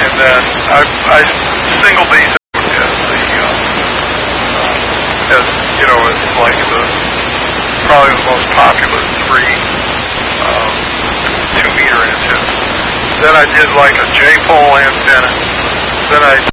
and then I singled these out as you know, as like probably the most popular 2-meter antenna. Then I did like a J-pole antenna. Then I